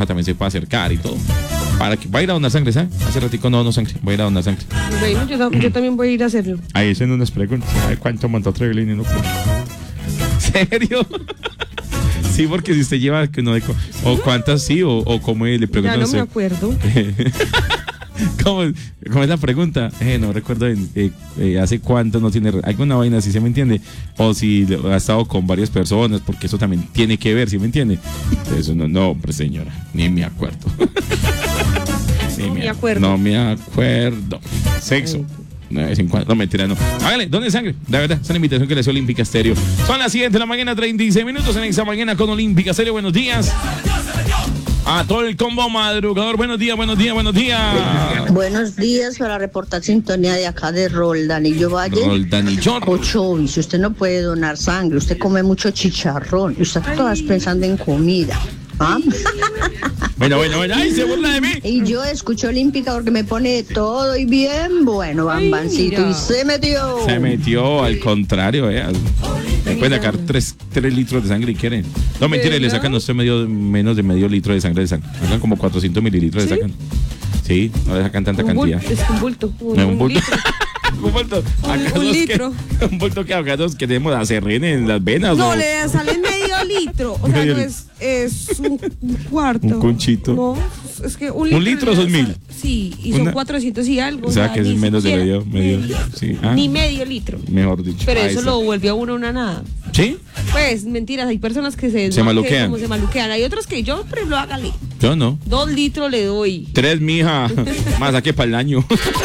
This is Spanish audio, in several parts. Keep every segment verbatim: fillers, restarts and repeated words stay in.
Roja también se puede acercar y todo. Para que va a ir a donar sangre, ¿sabes? Hace ratico no dono sangre, voy a ir a donar sangre. Bueno, yo, yo también voy a ir a hacerlo. Ahí se nos preguntan, a ver cuánto montó Trevelin y no. ¿Serio? Sí, porque si usted lleva que no de co- o cuántas sí o, o cómo le preguntan. Ya no me acuerdo. ¿Cómo, ¿Cómo es la pregunta? Eh, no recuerdo eh, eh, hace cuánto no tiene alguna vaina, si se me entiende, o si ha estado con varias personas, porque eso también tiene que ver, ¿sí me entiende? Eso no, no, hombre, señora, ni me acuerdo. Ni No me me acuerdo. No me acuerdo. Sexo. No, de vez en cuando. No, mentira, no. Hágale, ¿dónde sangre? De verdad, es una invitación que le hace Olímpica Estéreo. Son las siete de la mañana, treinta y seis minutos en esta mañana con Olímpica Estéreo. Buenos días. A todo el combo madrugador. Buenos días, buenos días, buenos días. Buenos días para reportar sintonía de acá de Roldanillo Valle. Roldanillo. Ocho, si usted no puede donar sangre, usted come mucho chicharrón y usted todas pensando en comida. ¿Ah? Bueno, bueno, bueno. ¡Ay, se burla de mí! Y yo escucho Olímpica porque me pone todo y bien bueno, bambancito. Y se metió. Se metió, al contrario, eh. Le pueden sacar tres, tres litros de sangre y quieren. No, mentira, le sacan no sé, medio, menos de medio litro de sangre de sangre. Sacan como cuatrocientos mililitros, ¿sí? Le sacan. Sí, no le sacan tanta un cantidad. Bulto, es un bulto. Un, no, un un bulto. litro. un bulto. Un, un litro. Que, un bulto que acá nos queremos acerren en las venas. No, o... le salen medio litro. O sea, Medio no es, es un, un cuarto. Un conchito. No, es que un litro. Un litro son mil. Sí, y son Una... cuatrocientos y algo. O sea, o sea que es menos de medio. medio, medio sí. ah. Ni medio litro. Mejor dicho. Pero ah, eso esa. lo vuelve a uno una nada. ¿Sí? Pues, mentiras, hay personas que se, se no, maluquean. Que como se maluquean. Hay otros que yo, por ejemplo, hágale. Yo no. Dos litros le doy. Tres, mija. Más saque para el año.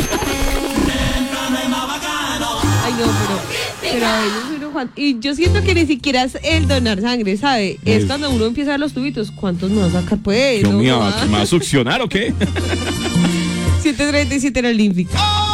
Ay, no, pero, pero a veces uno, Juan, y yo siento que ni siquiera es el donar sangre, ¿sabe? Es, es cuando uno empieza a ver los tubitos. ¿Cuántos me va a sacar, pues? Dios no, mío, no, ¿me va a succionar o qué? siete treinta y siete en Olímpica.